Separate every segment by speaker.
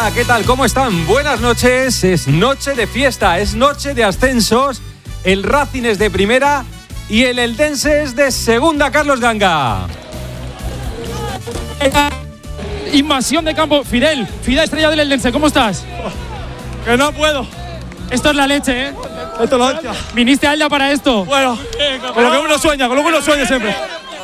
Speaker 1: Hola, ¿qué tal? ¿Cómo están? Buenas noches. Es noche de fiesta, es noche de ascensos. El Racing es de primera y el Eldense es de segunda, Carlos Ganga.
Speaker 2: Invasión de campo. Fidel, estrella del Eldense, ¿cómo estás?
Speaker 3: Que no puedo.
Speaker 2: Esto es la leche, ¿eh?
Speaker 3: Esto es la leche.
Speaker 2: ¿Viniste a Elda para esto?
Speaker 3: Bueno, con lo que uno sueña siempre.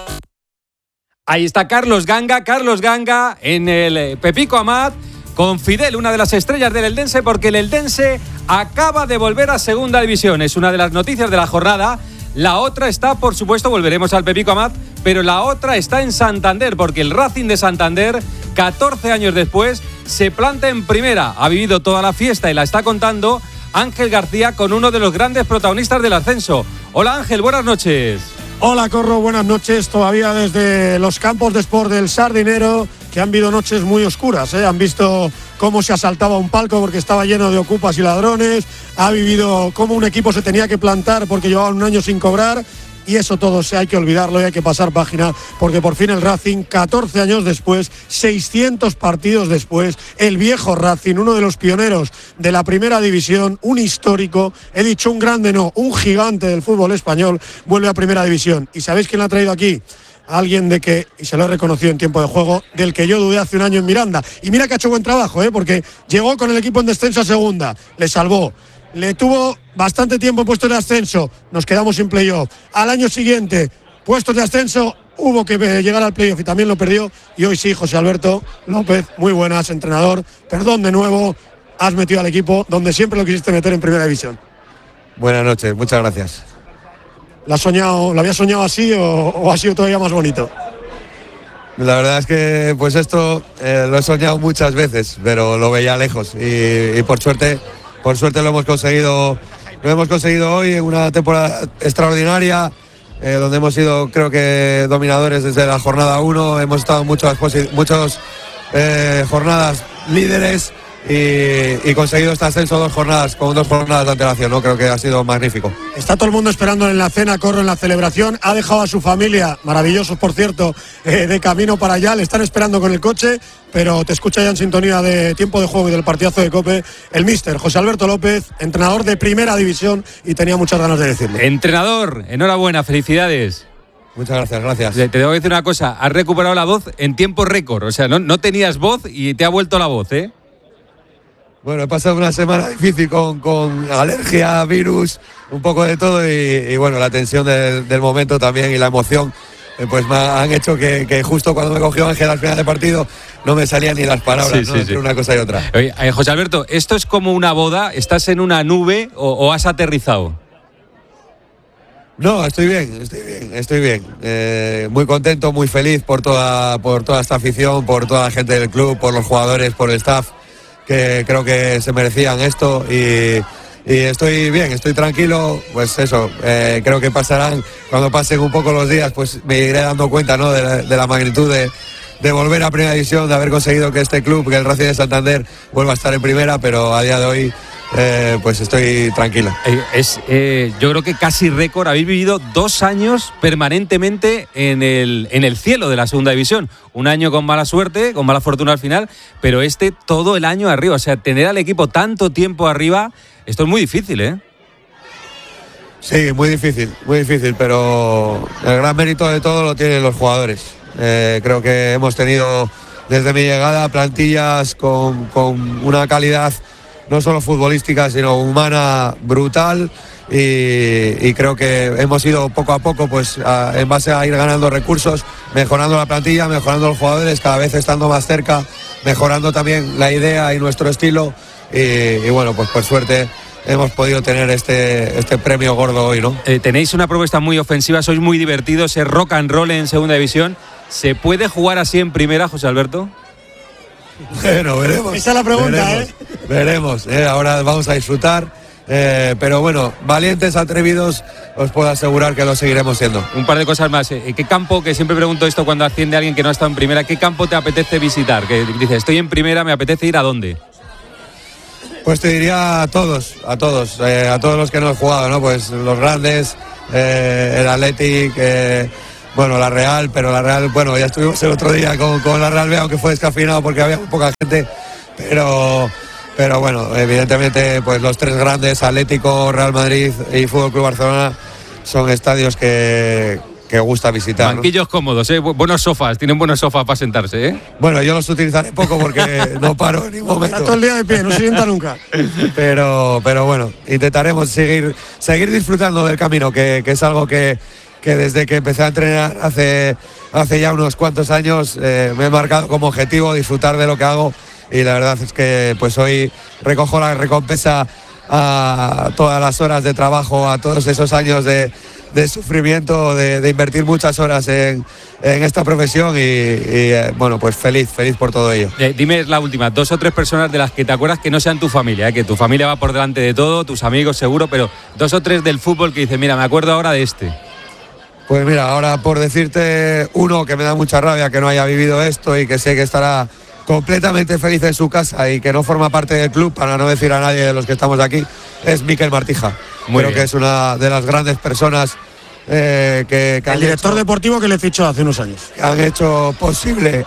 Speaker 1: Ahí está Carlos Ganga en el Pepico Amat con Fidel, una de las estrellas del Eldense, porque el Eldense acaba de volver a segunda división. Es una de las noticias de la jornada. La otra está, por supuesto, volveremos al Pepico Amat, pero la otra está en Santander, porque el Racing de Santander, 14 años después, se planta en primera. Ha vivido toda la fiesta y la está contando Ángel García con uno de los grandes protagonistas del ascenso. Hola Ángel, buenas noches.
Speaker 4: Hola Corro, buenas noches. Todavía desde los campos de Sport del Sardinero, que han habido noches muy oscuras, ¿eh? Han visto cómo se asaltaba un palco porque estaba lleno de ocupas y ladrones. Ha vivido cómo un equipo se tenía que plantar porque llevaban un año sin cobrar. Y eso todo hay que olvidarlo y hay que pasar página, porque por fin el Racing, 14 años después, 600 partidos después, el viejo Racing, uno de los pioneros de la primera división, un histórico, he dicho un grande, no, un gigante del fútbol español, vuelve a primera división. ¿Y sabéis quién la ha traído aquí? Alguien de que, y se lo he reconocido en tiempo de juego, del que yo dudé hace un año en Miranda. Y mira que ha hecho buen trabajo, porque llegó con el equipo en descenso a segunda, le salvó. Le tuvo bastante tiempo puestos de ascenso, nos quedamos sin playoff. Al año siguiente, puestos de ascenso, hubo que llegar al playoff y también lo perdió. Y hoy sí, José Alberto López, muy buenas, entrenador. Perdón de nuevo, has metido al equipo donde siempre lo quisiste meter en primera división.
Speaker 5: Buenas noches, muchas gracias.
Speaker 4: ¿Lo habías soñado así o ha sido todavía más bonito?
Speaker 5: La verdad es que pues esto lo he soñado muchas veces, pero lo veía lejos y por suerte lo hemos conseguido hoy en una temporada extraordinaria, donde hemos sido, creo que, dominadores desde la jornada 1. Hemos estado muchas jornadas líderes y conseguido este ascenso con 2 jornadas de antelación, ¿no? Creo que ha sido magnífico.
Speaker 4: Está todo el mundo esperando en la cena, Corro, en la celebración. Ha dejado a su familia, maravillosos por cierto, de camino para allá. Le están esperando con el coche, pero te escucha ya en sintonía de tiempo de juego y del partidazo de COPE el míster José Alberto López, entrenador de primera división, y tenía muchas ganas de decirlo.
Speaker 1: Entrenador, enhorabuena, felicidades.
Speaker 5: Muchas gracias.
Speaker 1: Te tengo que decir una cosa, has recuperado la voz en tiempo récord. O sea, no tenías voz y te ha vuelto la voz, ¿eh?
Speaker 5: Bueno, he pasado una semana difícil con alergia, virus, un poco de todo y bueno, la tensión del momento también y la emoción pues me han hecho que justo cuando me cogió Ángel al final del partido no me salían ni las palabras, ¿no? Entre una cosa y otra.
Speaker 1: Oye, José Alberto, ¿esto es como una boda? ¿Estás en una nube o has aterrizado?
Speaker 5: No, estoy bien. Muy contento, muy feliz por toda esta afición, por toda la gente del club, por los jugadores, por el staff, que creo que se merecían esto y estoy bien, estoy tranquilo. Pues eso, creo que cuando pasen un poco los días, pues me iré dando cuenta, ¿no? de la magnitud de volver a primera división, de haber conseguido que este club, que el Racing de Santander, vuelva a estar en primera, pero a día de hoy pues estoy tranquilo.
Speaker 1: Yo creo que casi récord. Habéis vivido 2 años permanentemente en el cielo de la segunda división. Un año con mala suerte, con mala fortuna al final, pero todo el año arriba. O sea, tener al equipo tanto tiempo arriba, esto es muy difícil, ¿eh?
Speaker 5: Sí, muy difícil, pero el gran mérito de todo lo tienen los jugadores. Creo que hemos tenido desde mi llegada plantillas con una calidad no solo futbolística, sino humana brutal, y creo que hemos ido poco a poco, pues en base a ir ganando recursos, mejorando la plantilla, mejorando los jugadores, cada vez estando más cerca, mejorando también la idea y nuestro estilo, y bueno, pues por suerte hemos podido tener este premio gordo hoy, ¿no?
Speaker 1: Tenéis una propuesta muy ofensiva, sois muy divertidos, es rock and roll en segunda división. ¿Se puede jugar así en primera, José Alberto?
Speaker 5: Bueno, veremos.
Speaker 4: Esa es la pregunta,
Speaker 5: Veremos. Ahora vamos a disfrutar. Pero bueno, valientes, atrevidos, os puedo asegurar que lo seguiremos siendo.
Speaker 1: Un par de cosas más. ¿Qué campo, que siempre pregunto esto cuando asciende a alguien que no ha estado en primera, qué campo te apetece visitar? Que dices, estoy en primera, me apetece ir, ¿a dónde?
Speaker 5: Pues te diría a todos los que no he jugado, ¿no? Pues los grandes, el Athletic, bueno, la Real, pero la Real, bueno, ya estuvimos el otro día con la Real B, aunque fue descafeinado porque había poca gente, pero bueno, evidentemente pues los tres grandes, Atlético, Real Madrid y Fútbol Club Barcelona, son estadios que gusta visitar,
Speaker 1: Banquillos, ¿no? Cómodos, buenos sofás, tienen buenos sofás para sentarse,
Speaker 5: Bueno, yo los utilizaré poco porque no paro en ningún momento.
Speaker 4: Está todo el día de pie, no se sienta nunca.
Speaker 5: Pero bueno, intentaremos seguir disfrutando del camino, que es algo que desde que empecé a entrenar hace ya unos cuantos años me he marcado como objetivo disfrutar de lo que hago, y la verdad es que pues hoy recojo la recompensa a todas las horas de trabajo, a todos esos años de sufrimiento, de invertir muchas horas en esta profesión y bueno, pues feliz por todo ello.
Speaker 1: Dime la última, 2 o 3 personas de las que te acuerdas que no sean tu familia, que tu familia va por delante de todo, tus amigos seguro, pero 2 o 3 del fútbol que dices, mira, me acuerdo ahora de este.
Speaker 5: Pues mira, ahora por decirte uno que me da mucha rabia que no haya vivido esto y que sé que estará completamente feliz en su casa y que no forma parte del club, para no decir a nadie de los que estamos aquí, es Miquel Martija. Creo que es una de las grandes personas que
Speaker 4: el director deportivo que le fichó hace unos años.
Speaker 5: Han hecho posible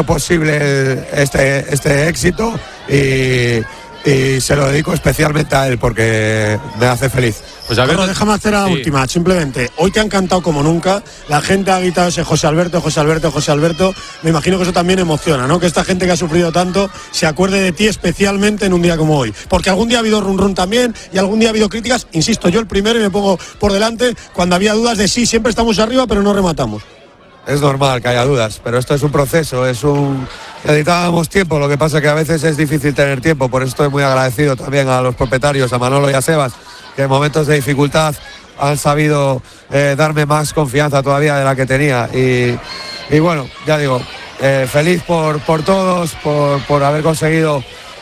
Speaker 5: este éxito y se lo dedico especialmente a él porque me hace feliz.
Speaker 1: Pues Alberto,
Speaker 4: déjame hacer la última, simplemente. Hoy te han cantado como nunca, la gente ha gritado ese José Alberto. Me imagino que eso también emociona, ¿no? Que esta gente que ha sufrido tanto se acuerde de ti especialmente en un día como hoy. Porque algún día ha habido run también y algún día ha habido críticas. Insisto, yo el primero y me pongo por delante cuando había dudas de sí, siempre estamos arriba, pero no rematamos.
Speaker 5: Es normal que haya dudas, pero esto es un proceso, necesitábamos tiempo, lo que pasa que a veces es difícil tener tiempo, por eso estoy muy agradecido también a los propietarios, a Manolo y a Sebas, que en momentos de dificultad han sabido darme más confianza todavía de la que tenía y bueno, ya digo, feliz por todos, por haber conseguido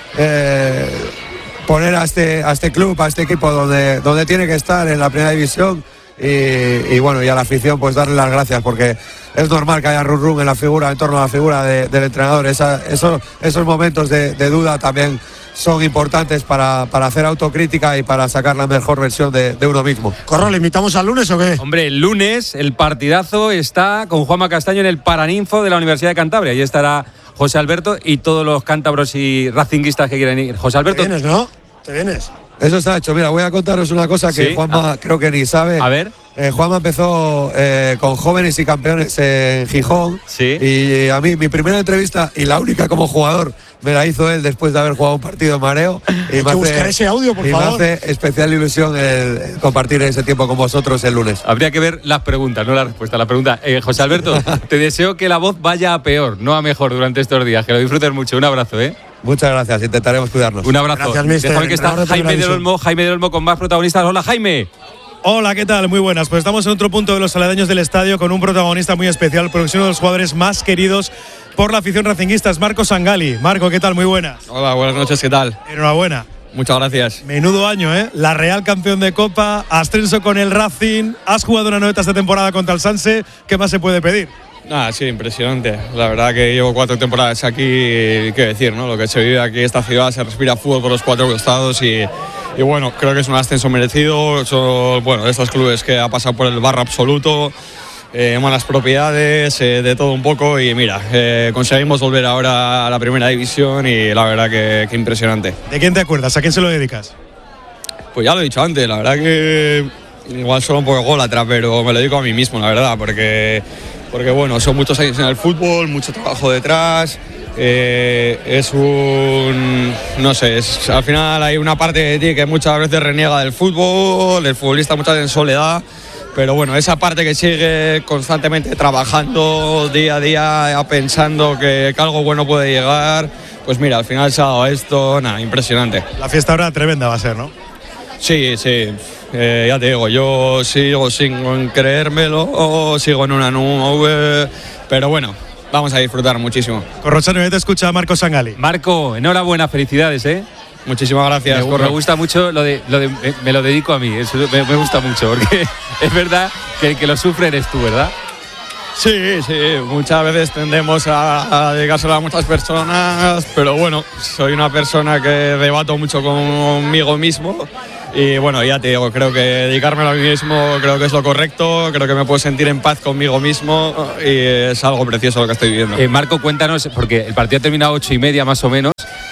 Speaker 5: poner a este club, a este equipo donde tiene que estar, en la primera división. Y bueno, y a la afición pues darle las gracias, porque es normal que haya run en torno a la figura del entrenador. Esos momentos de duda también son importantes para hacer autocrítica y para sacar la mejor versión de uno mismo.
Speaker 4: Corro, ¿le invitamos al lunes o qué?
Speaker 1: Hombre, el lunes el partidazo está con Juanma Castaño en el Paraninfo de la Universidad de Cantabria. Ahí estará José Alberto y todos los cántabros y racinguistas que quieren ir. José Alberto.
Speaker 4: ¿Te vienes, no? ¿Te vienes?
Speaker 5: Eso está hecho. Mira, voy a contaros una cosa que Juanma creo que ni sabe.
Speaker 1: A ver.
Speaker 5: Juanma empezó con jóvenes y campeones en Gijón.
Speaker 1: Sí.
Speaker 5: Y a mí, mi primera entrevista y la única como jugador, me la hizo él después de haber jugado un partido en Mareo.
Speaker 4: Hay que buscar ese audio, por favor.
Speaker 5: Me hace especial ilusión el compartir ese tiempo con vosotros el lunes.
Speaker 1: Habría que ver las preguntas, no la respuesta. La pregunta. José Alberto, te deseo que la voz vaya a peor, no a mejor durante estos días. Que lo disfrutes mucho. Un abrazo,
Speaker 5: Muchas gracias, intentaremos cuidarnos.
Speaker 1: Un abrazo.
Speaker 4: Gracias, mister.
Speaker 1: Déjame que está Jaime del Olmo con más protagonistas. Hola, Jaime.
Speaker 3: Hola, ¿qué tal? Muy buenas. Pues estamos en otro punto de los aledaños del estadio con un protagonista muy especial, porque es uno de los jugadores más queridos por la afición racinguista, es Marco Sangali. Marco, ¿qué tal? Muy buenas.
Speaker 6: Hola, buenas noches, ¿qué tal?
Speaker 3: Enhorabuena.
Speaker 6: Muchas gracias.
Speaker 3: Menudo año, ¿eh? La Real campeón de Copa, ascenso con el Racing, has jugado una noveta esta temporada contra el Sanse, ¿qué más se puede pedir?
Speaker 6: Sí, impresionante. La verdad que llevo 4 temporadas aquí, qué decir, ¿no? Lo que se vive aquí en esta ciudad, se respira fútbol por los 4 costados y bueno, creo que es un ascenso merecido. Son, bueno, de estos clubes que ha pasado por el barro absoluto, malas propiedades, de todo un poco y mira, conseguimos volver ahora a la primera división y la verdad que impresionante.
Speaker 3: ¿De quién te acuerdas? ¿A quién se lo dedicas?
Speaker 6: Pues ya lo he dicho antes, la verdad que igual solo un poco ególatra, pero me lo dedico a mí mismo, la verdad, porque bueno, son muchos años en el fútbol, mucho trabajo detrás, es un, no sé, al final hay una parte de ti que muchas veces reniega del fútbol, el futbolista muchas veces en soledad, pero bueno, esa parte que sigue constantemente trabajando día a día, pensando que algo bueno puede llegar, pues mira, al final se ha dado esto, nada, impresionante.
Speaker 3: La fiesta ahora tremenda va a ser, ¿no?
Speaker 6: Sí, ya te digo, yo sigo sin creérmelo, sigo en una nube, pero bueno, vamos a disfrutar muchísimo.
Speaker 3: Corrochano, ya te escucha Marco Sangali.
Speaker 1: Marco, enhorabuena, felicidades,
Speaker 6: Muchísimas gracias.
Speaker 1: Me gusta mucho lo de me lo dedico a mí, eso me gusta mucho, porque es verdad que el que lo sufre eres tú, ¿verdad?
Speaker 6: Sí, muchas veces tendemos a dedicárselo a muchas personas, pero bueno, soy una persona que debato mucho conmigo mismo y bueno, ya te digo, creo que dedicármelo a mí mismo creo que es lo correcto, creo que me puedo sentir en paz conmigo mismo y es algo precioso lo que estoy viviendo.
Speaker 1: Marco, cuéntanos, porque el partido ha terminado 8:30 más o menos,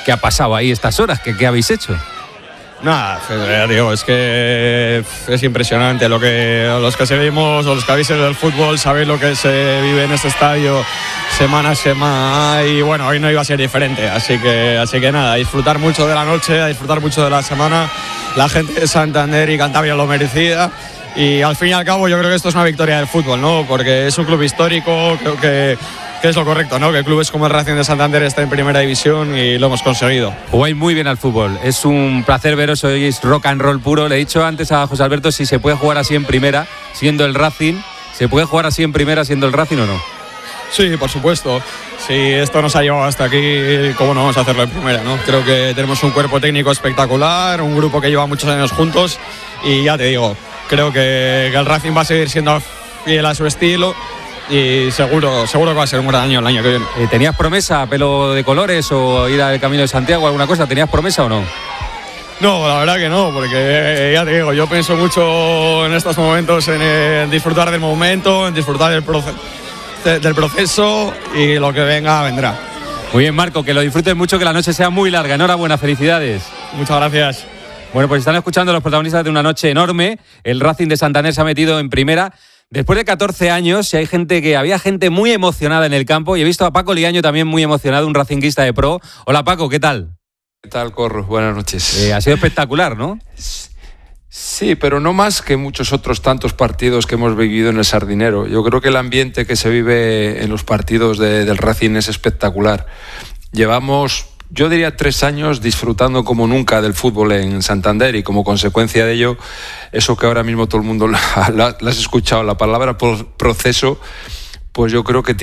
Speaker 1: ¿Qué ha pasado ahí estas horas? ¿Qué habéis hecho?
Speaker 6: Nada, digo, es que es impresionante los que seguimos o los que habéis seguido el fútbol, sabéis lo que se vive en este estadio semana a semana y bueno, hoy no iba a ser diferente, así que nada, a disfrutar mucho de la noche, a disfrutar mucho de la semana, la gente de Santander y Cantabria lo merecía y al fin y al cabo yo creo que esto es una victoria del fútbol, ¿no? Porque es un club histórico, creo que es lo correcto, ¿no? Que clubes como el Racing de Santander estén en primera división y lo hemos conseguido.
Speaker 1: Jugáis muy bien al fútbol, es un placer veros, sois rock and roll puro. Le he dicho antes a José Alberto si se puede jugar así en primera, siendo el Racing. ¿Se puede jugar así en primera siendo el Racing o no?
Speaker 6: Sí, por supuesto. Si esto nos ha llevado hasta aquí, ¿cómo no vamos a hacerlo en primera, no? Creo que tenemos un cuerpo técnico espectacular, un grupo que lleva muchos años juntos y ya te digo, creo que el Racing va a seguir siendo fiel a su estilo y seguro que va a ser un gran año el año que viene.
Speaker 1: ¿Tenías promesa, pelo de colores o ir al Camino de Santiago, alguna cosa? ¿Tenías promesa o no?
Speaker 6: No, la verdad que no, porque ya te digo, yo pienso mucho en estos momentos en disfrutar del momento, en disfrutar del proceso y lo que venga, vendrá.
Speaker 1: Muy bien, Marco, que lo disfrutes mucho, que la noche sea muy larga. Enhorabuena, felicidades.
Speaker 6: Muchas gracias.
Speaker 1: Bueno, pues están escuchando los protagonistas de una noche enorme. El Racing de Santander se ha metido en primera. Después de 14 años, había gente muy emocionada en el campo y he visto a Paco Liaño también muy emocionado, un racinguista de pro. Hola Paco, ¿qué tal?
Speaker 7: ¿Qué tal, Corro? Buenas noches.
Speaker 1: Ha sido espectacular, ¿no?
Speaker 7: Sí, pero no más que muchos otros tantos partidos que hemos vivido en el Sardinero. Yo creo que el ambiente que se vive en los partidos del Racing es espectacular. Llevamos, yo diría, 3 años disfrutando como nunca del fútbol en Santander y como consecuencia de ello, eso que ahora mismo todo el mundo lo has escuchado, la palabra proceso, pues yo creo que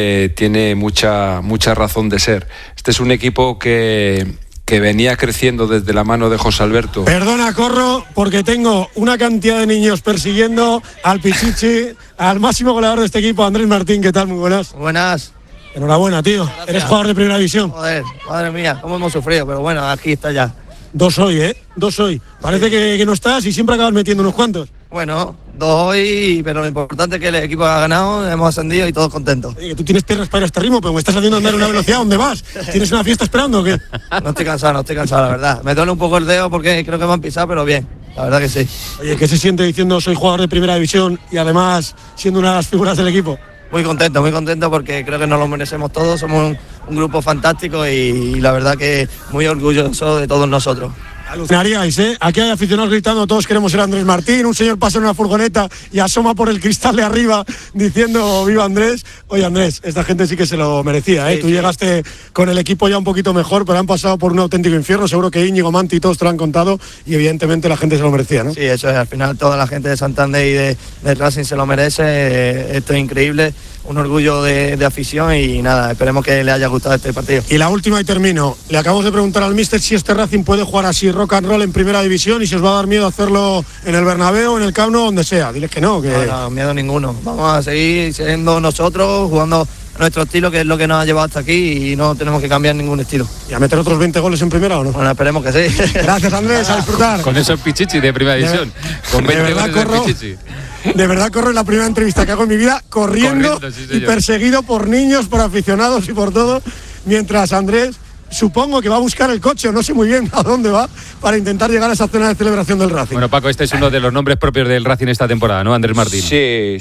Speaker 7: tiene mucha razón de ser. Este es un equipo que venía creciendo desde la mano de José Alberto.
Speaker 4: Perdona, Corro, porque tengo una cantidad de niños persiguiendo al Pichichi, al máximo goleador de este equipo, Andrés Martín. ¿Qué tal? Muy buenas.
Speaker 8: Buenas.
Speaker 4: Enhorabuena, tío.
Speaker 8: Gracias.
Speaker 4: Eres jugador de primera división.
Speaker 8: Joder, madre mía, cómo hemos sufrido, pero bueno, aquí está ya.
Speaker 4: 2 hoy, ¿eh? 2 hoy. Parece que no estás y siempre acabas metiendo unos cuantos.
Speaker 8: Bueno, 2 hoy, pero lo importante es que el equipo ha ganado, hemos ascendido y todos contentos.
Speaker 4: Oye, que tú tienes piernas para este ritmo, pero me estás haciendo andar a una velocidad. ¿Dónde vas? ¿Tienes una fiesta esperando o qué?
Speaker 8: No estoy cansado, la verdad. Me duele un poco el dedo porque creo que me han pisado, pero bien, la verdad que sí.
Speaker 4: Oye, ¿qué se siente diciendo soy jugador de primera división y además siendo una de las figuras del equipo?
Speaker 8: Muy contento porque creo que nos lo merecemos todos, somos un grupo fantástico y la verdad que muy orgulloso de todos nosotros.
Speaker 4: Alucinaríais, ¿eh? Aquí hay aficionados gritando, todos queremos ser Andrés Martín, un señor pasa en una furgoneta y asoma por el cristal de arriba diciendo viva Andrés. Oye Andrés, esta gente sí que se lo merecía, ¿eh?
Speaker 8: Sí,
Speaker 4: Tú
Speaker 8: sí.
Speaker 4: llegaste con el equipo ya un poquito mejor, pero han pasado por un auténtico infierno, seguro que Íñigo, Manti y todos te lo han contado y evidentemente la gente se lo merecía, ¿no?
Speaker 8: Sí, eso es, al final toda la gente de Santander y de Racing se lo merece, esto es increíble, un orgullo de afición y nada, esperemos que le haya gustado este partido.
Speaker 4: Y la última y termino, le acabamos de preguntar al míster si este Racing puede jugar así rock and roll en primera división y si os va a dar miedo hacerlo en el Bernabéu, en el Camp Nou, donde sea. Diles que no, que...
Speaker 8: No, miedo ninguno, vamos a seguir siendo nosotros, jugando a nuestro estilo, que es lo que nos ha llevado hasta aquí y no tenemos que cambiar ningún estilo.
Speaker 4: ¿Y a meter otros 20 goles en primera o no?
Speaker 8: Bueno, esperemos que sí.
Speaker 4: Gracias Andrés, a disfrutar.
Speaker 1: Con esos Pichichi de primera división. Con 20
Speaker 4: verdad,
Speaker 1: goles de
Speaker 4: Corro.
Speaker 1: Pichichi.
Speaker 4: De verdad, Corro, es la primera entrevista que hago en mi vida corriendo
Speaker 1: Sí,
Speaker 4: y
Speaker 1: señor.
Speaker 4: perseguido por niños, por aficionados y por todo, mientras Andrés supongo que va a buscar el coche, o no sé muy bien a dónde va, para intentar llegar a esa cena de celebración del Racing.
Speaker 1: Bueno, Paco, este es uno de los nombres propios del Racing esta temporada, ¿no? Andrés Martín.
Speaker 7: Sí.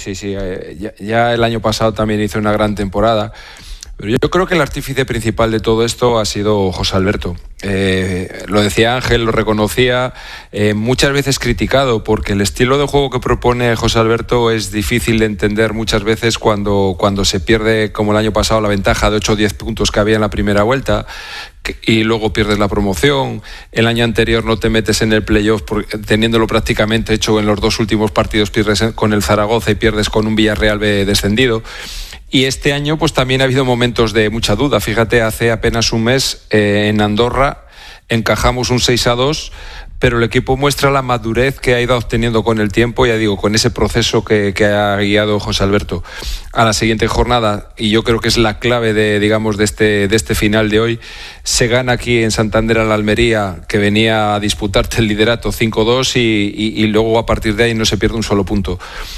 Speaker 7: Ya el año pasado también hizo una gran temporada. Pero yo creo que el artífice principal de todo esto ha sido José Alberto. Lo decía Ángel, lo reconocía, muchas veces criticado, porque el estilo de juego que propone José Alberto es difícil de entender muchas veces cuando se pierde, como el año pasado, la ventaja de 8 o 10 puntos que había en la primera vuelta y luego pierdes la promoción. El año anterior no te metes en el playoff teniéndolo prácticamente hecho en los 2 últimos partidos, pierdes con el Zaragoza y pierdes con un Villarreal descendido. Y este año pues también ha habido momentos de mucha duda. Fíjate, hace apenas un mes en Andorra encajamos un 6-2, pero el equipo muestra la madurez que ha ido obteniendo con el tiempo, ya digo, con ese proceso que ha guiado José Alberto. A la siguiente jornada, y yo creo que es la clave de este final de hoy, se gana aquí en Santander a la Almería, que venía a disputarte el liderato 5-2 y luego a partir de ahí no se pierde un solo punto.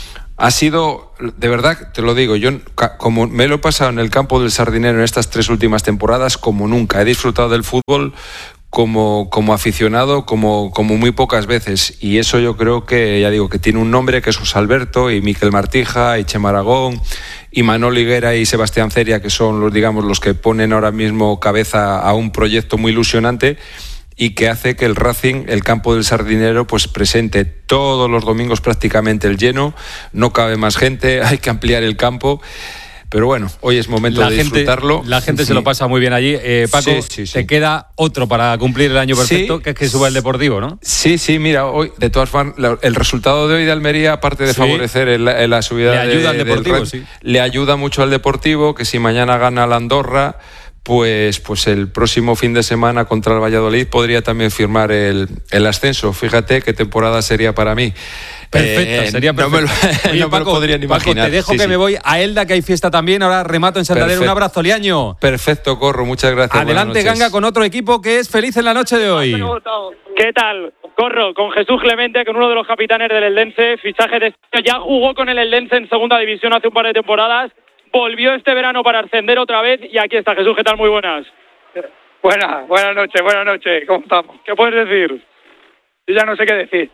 Speaker 7: ha sido, de verdad, te lo digo, yo como me lo he pasado en el campo del Sardinero en estas 3 últimas temporadas como nunca. He disfrutado del fútbol como aficionado, como muy pocas veces, y eso yo creo que, ya digo, que tiene un nombre, que es José Alberto y Miquel Martija y Chema Aragón y Manol Higuera y Sebastián Ceria, que son los que ponen ahora mismo cabeza a un proyecto muy ilusionante y que hace que el Racing, el campo del Sardinero, pues presente todos los domingos prácticamente el lleno. No cabe más gente, hay que ampliar el campo. Pero bueno, hoy es momento de disfrutarlo.
Speaker 1: La gente se lo pasa muy bien allí. Paco, te queda otro para cumplir el año perfecto, que es que suba el Deportivo, ¿no? Sí, mira, hoy, de todas formas, el resultado de hoy de Almería, aparte de favorecer en la subida le ayuda al Deportivo,
Speaker 7: le ayuda mucho al Deportivo, que si mañana gana la Andorra, pues el próximo fin de semana contra el Valladolid podría también firmar el ascenso. Fíjate qué temporada sería para mí.
Speaker 1: Perfecto, sería perfecto.
Speaker 7: No me lo podría ni imaginar.
Speaker 1: Paco, te dejo me voy a Elda, que hay fiesta también. Ahora remato en Santander. Un abrazo, Liaño.
Speaker 7: Perfecto, Corro, muchas gracias.
Speaker 1: Adelante, Ganga, con otro equipo que es feliz en la noche de hoy.
Speaker 9: ¿Qué tal? Corro con Jesús Clemente, con uno de los capitanes del Eldense. Fichaje de ya jugó con el Eldense en segunda división hace un par de temporadas. Volvió este verano para ascender otra vez. Y aquí está Jesús. ¿Qué tal? Muy buenas.
Speaker 10: Buenas noches. ¿Cómo estamos?
Speaker 9: ¿Qué puedes decir?
Speaker 10: Yo ya no sé qué decir.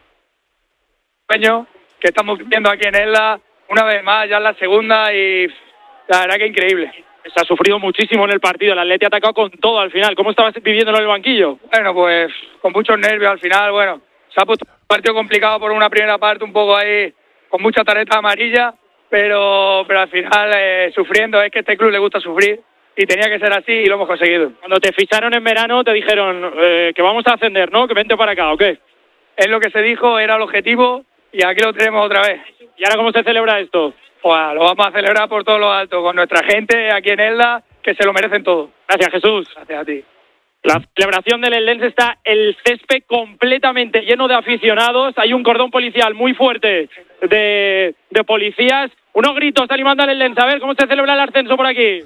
Speaker 10: Que estamos viendo aquí en Elda, una vez más, ya en la segunda, y la verdad que increíble.
Speaker 9: Se ha sufrido muchísimo en el partido, el Atleti ha atacado con todo al final. ¿Cómo estabas viviéndolo en el banquillo?
Speaker 10: Bueno, pues con muchos nervios al final. Bueno, se ha puesto un partido complicado por una primera parte, un poco ahí con mucha tarjeta amarilla, pero al final sufriendo. Es que a este club le gusta sufrir y tenía que ser así y lo hemos conseguido.
Speaker 9: Cuando te ficharon en verano te dijeron que vamos a ascender, ¿no? Que vente para acá, ¿o qué?
Speaker 10: Es lo que se dijo, era el objetivo. Y aquí lo tenemos otra vez.
Speaker 9: ¿Y ahora cómo se celebra esto?
Speaker 10: Pues lo vamos a celebrar por todo lo alto, con nuestra gente aquí en Elda, que se lo merecen todo.
Speaker 9: Gracias, Jesús.
Speaker 10: Gracias a ti.
Speaker 9: La celebración del Eldense está el césped completamente lleno de aficionados. Hay un cordón policial muy fuerte de policías. Unos gritos animando al Eldense. A ver cómo se celebra el ascenso por aquí.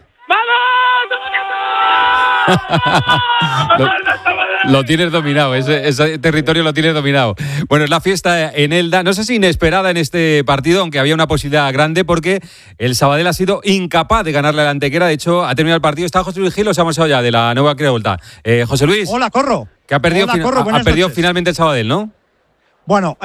Speaker 1: Lo tienes dominado, ese territorio lo tienes dominado. Bueno, es la fiesta en Elda, no sé si inesperada en este partido, aunque había una posibilidad grande, porque el Sabadell ha sido incapaz de ganarle a la Antequera. De hecho, ha terminado el partido. Está José Luis Gil, os hemos hablado ya de la nueva Revuelta. José Luis.
Speaker 11: Hola, Corro.
Speaker 1: Que ha perdido, ha perdido finalmente el Sabadell, ¿no?
Speaker 11: Bueno,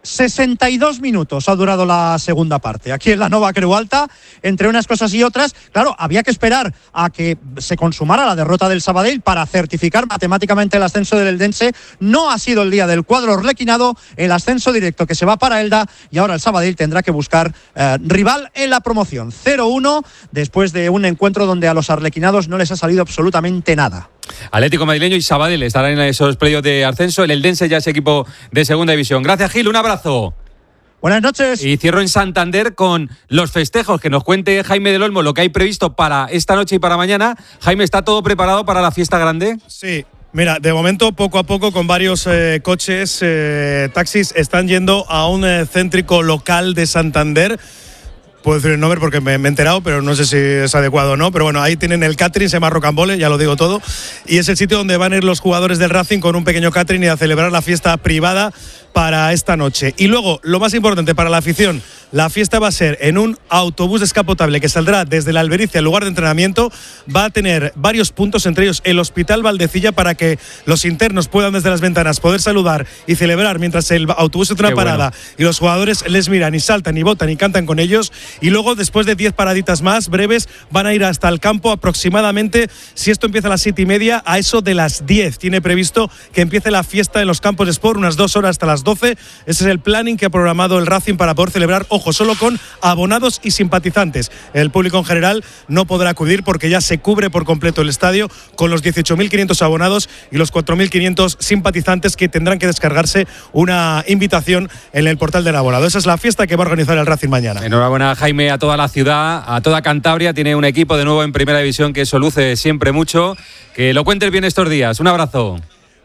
Speaker 11: 62 minutos ha durado la segunda parte. Aquí en la Nova Creu Alta, entre unas cosas y otras, claro, había que esperar a que se consumara la derrota del Sabadell para certificar matemáticamente el ascenso del Eldense. No ha sido el día del cuadro arlequinado, el ascenso directo que se va para Elda, y ahora el Sabadell tendrá que buscar rival en la promoción. 0-1 después de un encuentro donde a los arlequinados no les ha salido absolutamente nada.
Speaker 1: Atlético Madrileño y Sabadell estarán en esos playoffs de ascenso. El Eldense ya es equipo de segunda división. Gracias, Gil, un abrazo.
Speaker 11: Buenas noches.
Speaker 1: Y cierro en Santander con los festejos. Que nos cuente Jaime del Olmo lo que hay previsto para esta noche y para mañana. Jaime, ¿está todo preparado para la fiesta grande?
Speaker 3: Sí. Mira, de momento, poco a poco, con varios coches, taxis, están yendo a un céntrico local de Santander. Puedo decir el nombre porque me he enterado, pero no sé si es adecuado o no. Pero bueno, ahí tienen el catering, se llama Rocambole, ya lo digo todo. Y es el sitio donde van a ir los jugadores del Racing con un pequeño catering y a celebrar la fiesta privada para esta noche. Y luego, lo más importante para la afición, la fiesta va a ser en un autobús descapotable que saldrá desde la Albericia, el lugar de entrenamiento. Va a tener varios puntos, entre ellos el Hospital Valdecilla, para que los internos puedan desde las ventanas poder saludar y celebrar mientras el autobús hace una parada. Bueno. Y los jugadores les miran y saltan y botan y cantan con ellos. Y luego, después de 10 paraditas más breves, van a ir hasta el campo aproximadamente, si esto empieza a las 7:30, a eso de las 10. Tiene previsto que empiece la fiesta en los campos de Sport, unas 2 horas hasta las 12. Ese es el planning que ha programado el Racing para poder celebrar, ojo, solo con abonados y simpatizantes. El público en general no podrá acudir porque ya se cubre por completo el estadio con los 18.500 abonados y los 4.500 simpatizantes que tendrán que descargarse una invitación en el portal del abonado. Esa es la fiesta que va a organizar el Racing mañana.
Speaker 1: Enhorabuena, Jaime, a toda la ciudad, a toda Cantabria. Tiene un equipo de nuevo en Primera División que eso luce siempre mucho. Que lo cuentes bien estos días. Un abrazo.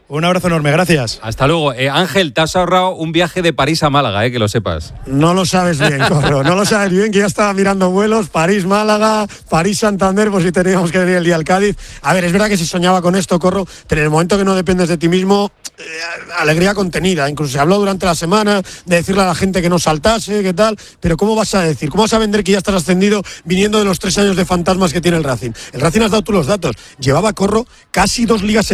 Speaker 3: Un abrazo enorme, gracias.
Speaker 1: Hasta luego. Ángel, te has ahorrado un viaje de París a Málaga, que lo sepas.
Speaker 4: No lo sabes bien, Corro, no lo sabes bien, que ya estaba mirando vuelos, París-Málaga, París-Santander, pues si teníamos que venir el día al Cádiz. A ver, es verdad que si soñaba con esto, Corro, pero en el momento que no dependes de ti mismo, alegría contenida. Incluso se habló durante la semana de decirle a la gente que no saltase, que tal, pero ¿cómo vas a decir? ¿Cómo vas a vender que ya estás ascendido viniendo de los 3 años de fantasmas que tiene el Racing? El Racing, has dado tú los datos, llevaba, Corro, casi 2 ligas